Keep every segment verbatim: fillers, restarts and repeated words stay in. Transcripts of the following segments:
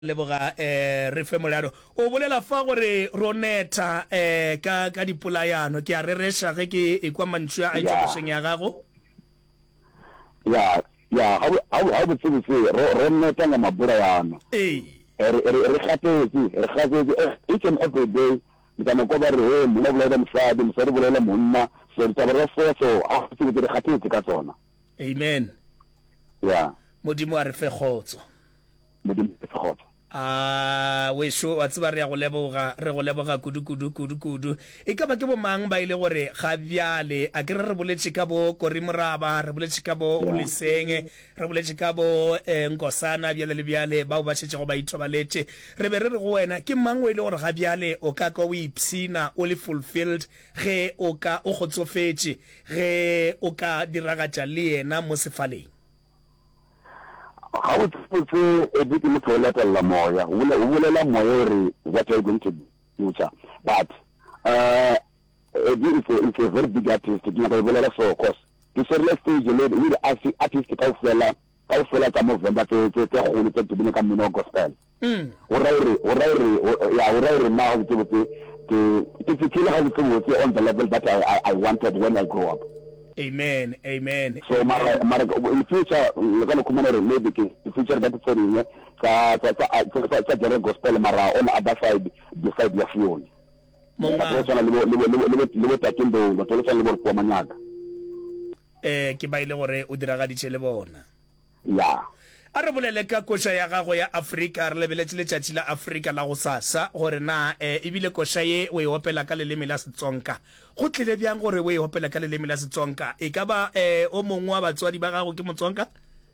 leboga eh re fe molalo o bolela fa gore roneta eh ka ka dipolayano ke a reresha ge ke e kwa mantšwa a itšhošeng ya gago ya ya ha ha bo tsebe roneta nga mabulayano eh re khatetse re khatetse each and every day mtama ko ba re he mona bolela mosadi mosadi bolela monna so ntaba re fotso a tsebe re khatetse ka tsona. Amen. Ya modimo a re fe kgotso modimo a re fe kgotso. Ah we sho wa tseba re ya go leboga re go leboga kudu kudu kudu kudu e ka ba ke bo mang ba ile gore ga bjale a ke re boletse ka bo Korimoraba re boletse ka bo Lesenge re boletse ka bo Nkosana bjale le bjale ba ba tshetse go ba itobaletse re be re re go wena ke mang o ile gore ga bjale o ka ka o ipsina o le fulfilled ge o ka o gotsofetse ge o ka diragatša le yena mo sefaleng. How it's a bit of a letter la moya, will what are you going to do? But uh, it's, a, it's a very big artist, it's not a very of course. To say, let's say, you know, with the artistic outfella, outfella come of them, but it's a whole to become no gospel. Mm. Already, already, yeah, already now to to to kill how to on the level that I, I wanted when I grew up. Amen, amen. So mara mara in future ngana kumana maybe in future that for you ka ka ka ka ka gospel mara on other side beside your fuel. Monga so na libo libo libo libo takindo lo tolo libo kwa manyaga. Eh ke ba ile gore o dira ga ditšhe le bona. Ya. A re bolele ka kosha ya gago ya Africa re lebeletse le tšatši la Africa la go sasa gore na e bile kosha ye o e opela ka leleme la Setsonga go tlile bjang gore o e opela ka leleme la Setsonga e ka ba eh o mongwe wa batswadi ba gago ke Motsonga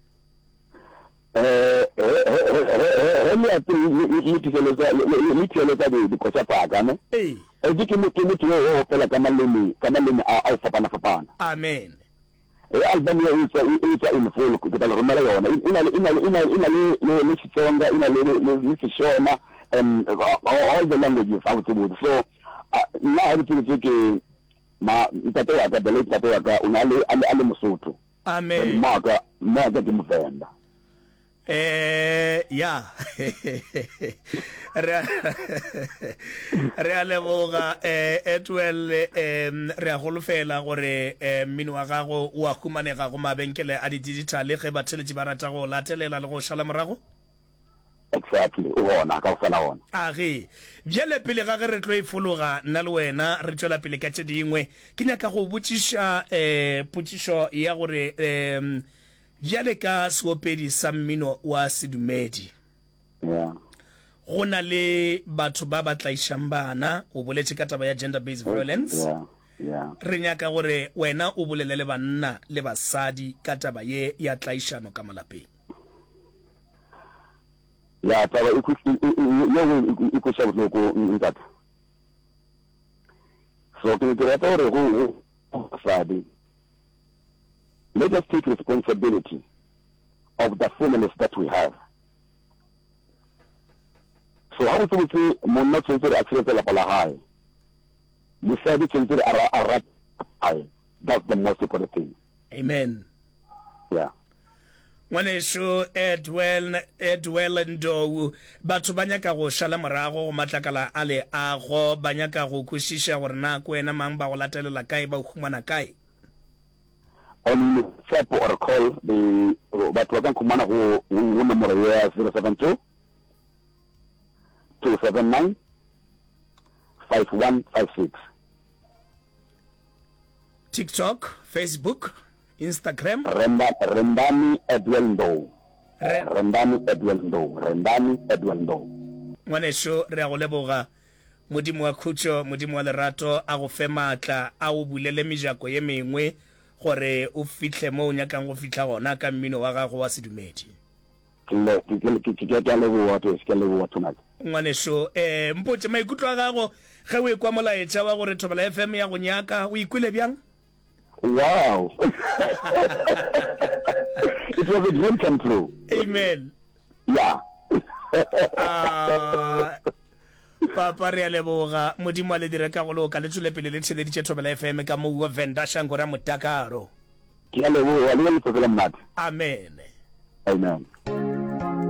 eh eh le a le tseletsa le tseletsa di kosha paka ne eh e di ke mo ke mo o opela ka maleme ka maleme a fapana fapana. Amen. E Albania ita ita in full ku tala romela yona ina ina ina ina le le Xitsonga ina le le Xishona and all the languages out to so na ha ke ke ma ntate wa ka bele ntate wa ka una le ale Mosotho. Amen. Ma ka ma ka ke Mvenda. Eh ya re a leboga eh etwel eh re a golofela gore eh mmino wa gago o a humanega go mabenkele a di digital ge ba tšheletše ba rata go latelela le go šala morago. Exactly o bona ka fela ona a ge bjale pele ga ge re tlo e fologa nna le wena re tšwela pele ka tše dingwe ke nyaka go botšiša eh potšišo ya gore eh bjale ka seopedi sa mmino wa sedumedi. Yeah. Go na le batho ba ba tlaišang bana o boletse ka taba ya gender based violence. Yeah. Yeah. Re nyaka gore wena o bolele le banna le basadi ka taba ye ya tlaišano ka malapeng. Ya taba e kutsi yo e kutsa botloko ntata. So ke re tla re go basadi. Let us take responsibility of the families that we have. So how do we say monna tsentse re akse la pala hai? Mosadi tsentse ara ara hai. That's the most important thing. Amen. Yeah. Ngwane sho Edwell Edwell ndo batho ba nyaka go šala morago go matlakala ale a go ba nyaka go kwešiša gore na ko wena mang ba go latelela kae ba khumana kae. On WhatsApp or call the but we can kumana go number ya zero seven two two seven nine five one five six. TikTok, Facebook, Instagram. Renda Rendani Edwendo. Rendani Edwendo. Rendani Edwendo. Ngwane sho re a go leboga modimo wa khutšo modimo wa lerato a go fe maatla a o bulele mejako ye mengwe gore o fitlhe mo o nyakang go fitlha gona ka mmino wa gago wa sedumedi. Le ke ke ke ke le go wato ke le go wato na. Ngwane sho eh mpotse maikutlo a gago ge o e kwa molaetša wa gore Thobela F M ya go nyaka o ikwile bjang? Wow. It was a dream come true. Amen. Yeah. Ah Papa re a leboga modimo a le dire ka go lo ka le tsole pele le tšheleditše Thobela F M ka mo wa Venda Shangora Mutakaro. Ke le go wa le le tsela mmat. Amen. Amen.